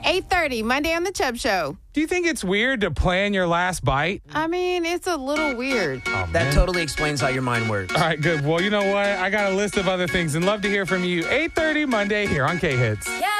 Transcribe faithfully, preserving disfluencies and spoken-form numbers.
eight thirty, Monday on The Chubb Show. Do you think it's weird to plan your last bite? I mean, it's a little weird. Oh, That man. totally explains how your mind works. All right, good. Well, you know what? I got a list of other things and love to hear from you. eight thirty Monday here on K-Hits. Yeah.